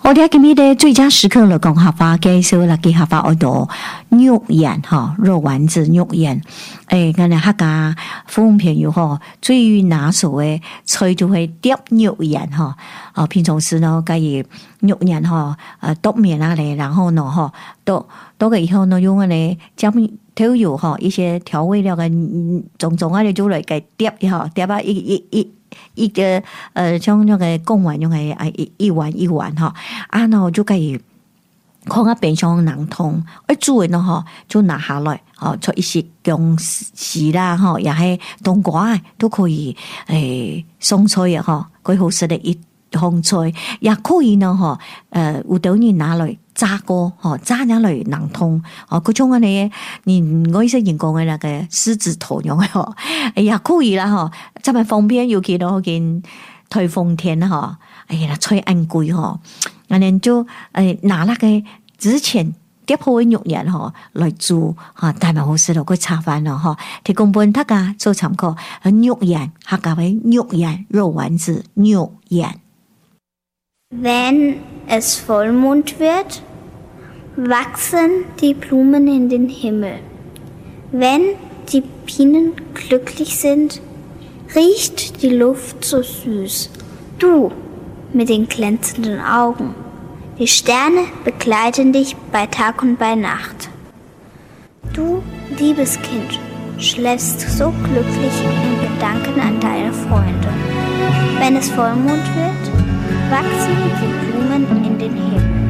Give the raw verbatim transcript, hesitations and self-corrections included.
我哋今日的最佳时刻了，讲下法介绍啦，给下法好多肉圆哈，肉丸子肉圆。诶，我哋客家风片有吼，最拿手的菜就会碟肉圆哈。啊，平常时呢，可以肉圆哈，呃，剁面啊嘞，然后呢哈，剁剁个以后呢，用个嘞酱调油哈，一些调味料嘅种种啊，就嚟给碟哈，碟啊一一一。一个呃，像那个贡丸用嘅啊一一碗一碗哈，啊，然后就可以看下冰箱冷冻，一煮呢哈，就拿下来，哦，做一些姜丝啦哈，也係冬瓜都可以誒餸菜啊哈，佢好食的一項菜，也可以呢哈，誒有啲人拿來炸過，哦炸下來冷凍，哦嗰種嘅咧，連我以前講嘅那個獅子頭樣嘅嗬，也可以啦哈，真係方便，尤其到見台風天哈，哎呀吹暗鬼哈，我哋就誒拿那個之前碟好嘅肉圓嗬來煮嚇，但係好食到佢炒飯咯嗬，提供俾大家做參考，肉圓客家話肉圓肉丸子肉圓。 Wenn es Vollmond wird, wachsen die Blumen in den Himmel. Wenn die Bienen glücklich sind, riecht die Luft so süß. Du mit den glänzenden Augen. Die Sterne begleiten dich bei Tag und bei Nacht. Du, liebes Kind, schläfst so glücklich in Gedanken an deine Freunde. Wenn es Vollmond wird, wachsen die Blumen in den Himmel.